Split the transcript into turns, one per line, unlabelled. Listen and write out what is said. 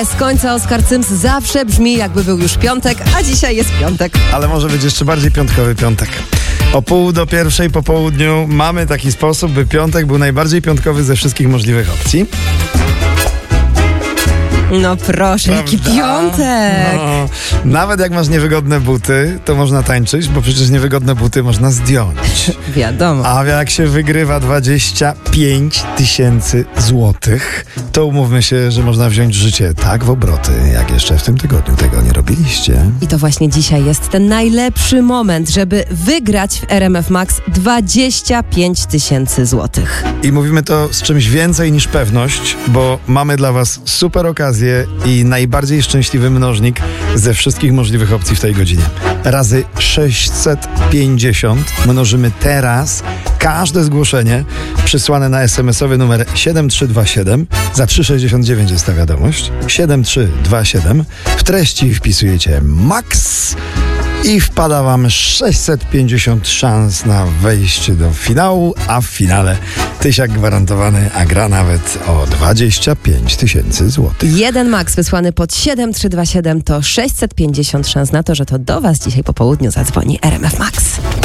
Z końca Oskar Cyms zawsze brzmi, jakby był już piątek, a dzisiaj jest piątek.
Ale może być jeszcze bardziej piątkowy piątek. O 12:30 po południu mamy taki sposób, by piątek był najbardziej piątkowy ze wszystkich możliwych opcji.
No proszę, jaki piątek!
No, nawet jak masz niewygodne buty, to można tańczyć, bo przecież niewygodne buty można zdjąć.
Wiadomo.
A jak się wygrywa 25 000 złotych, to umówmy się, że można wziąć życie tak w obroty, jak jeszcze w tym tygodniu tego nie robiliście.
I to właśnie dzisiaj jest ten najlepszy moment, żeby wygrać w RMF Max 25 000 złotych.
I mówimy to z czymś więcej niż pewność, bo mamy dla was super okazję i najbardziej szczęśliwy mnożnik ze wszystkich możliwych opcji w tej godzinie. Razy 650 mnożymy teraz każde zgłoszenie przysłane na SMS-owy numer 7327. Za 3,69 jest ta wiadomość. 7327. W treści wpisujecie MAX i wpada wam 650 szans na wejście do finału, a w finale tysiak gwarantowany, a gra nawet o 25 000 złotych.
Jeden Max wysłany pod 7327 to 650 szans na to, że to do was dzisiaj po południu zadzwoni RMF Max.